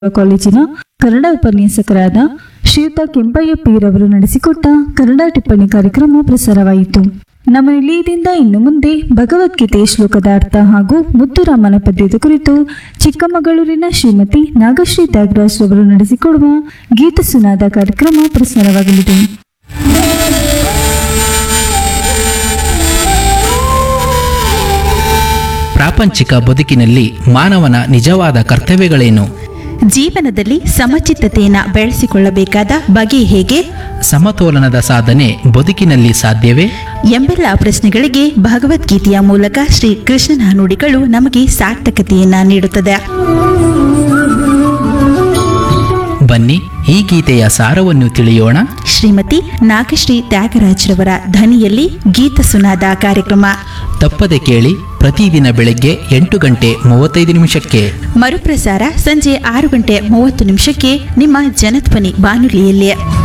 ಕಾಲೇಜಿನ ಕನ್ನಡ ಉಪನ್ಯಾಸಕರಾದ ಶ್ರೀಯುತ ಕೆಂಪಯ್ಯ ಪೀರವರು ನಡೆಸಿಕೊಟ್ಟ ಕನ್ನಡ ಟಿಪ್ಪಣಿ ಕಾರ್ಯಕ್ರಮ ಪ್ರಸಾರವಾಯಿತು. ನಮ್ಮ ನಿಲಯದಿಂದ ಇನ್ನು ಮುಂದೆ ಭಗವದ್ಗೀತೆ ಶ್ಲೋಕದ ಅರ್ಥ ಹಾಗೂ ಮುತ್ತುರಾಮನ ಪದ್ಯದ ಕುರಿತು ಚಿಕ್ಕಮಗಳೂರಿನ ಶ್ರೀಮತಿ ನಾಗಶ್ರೀ ತ್ಯಾಗರಾಜ್ ಅವರು ನಡೆಸಿಕೊಡುವ ಗೀತ ಸುನಾದ ಕಾರ್ಯಕ್ರಮ ಪ್ರಸಾರವಾಗಲಿದೆ. ಪ್ರಾಪಂಚಿಕ ಬದುಕಿನಲ್ಲಿ ಮಾನವನ ನಿಜವಾದ ಕರ್ತವ್ಯಗಳೇನು? ಜೀವನದಲ್ಲಿ ಸಮಚಿತ್ತತೆಯನ್ನು ಬೆಳೆಸಿಕೊಳ್ಳಬೇಕಾದ ಬಗೆ ಹೇಗೆ? ಸಮತೋಲನದ ಸಾಧನೆ ಬದುಕಿನಲ್ಲಿ ಸಾಧ್ಯವೇ ಎಂಬೆಲ್ಲ ಪ್ರಶ್ನೆಗಳಿಗೆ ಭಗವದ್ಗೀತೆಯ ಮೂಲಕ ಶ್ರೀ ಕೃಷ್ಣನ ನುಡಿಗಳು ನಮಗೆ ಸಾರ್ಥಕತೆಯನ್ನ ನೀಡುತ್ತದೆ. ಬನ್ನಿ, ಈ ಗೀತೆಯ ಸಾರವನ್ನು ತಿಳಿಯೋಣ. ಶ್ರೀಮತಿ ನಾಗಶ್ರೀ ತ್ಯಾಗರಾಜ್ರವರ ಧ್ವನಿಯಲ್ಲಿ ಗೀತ ಸುನಾದ ಕಾರ್ಯಕ್ರಮ ತಪ್ಪದೆ ಕೇಳಿ. ಪ್ರತಿದಿನ ಬೆಳಗ್ಗೆ 8:35 ಮರುಪ್ರಸಾರ ಸಂಜೆ 6:30 ನಿಮ್ಮ ಜನಧ್ವನಿ ಬಾನುಲಿಯಲ್ಲಿ.